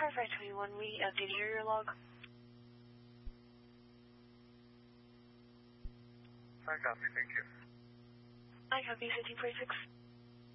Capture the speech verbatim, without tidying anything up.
Firefight twenty-one, we updated your log. I copy, thank you. I copy fifteen forty-six.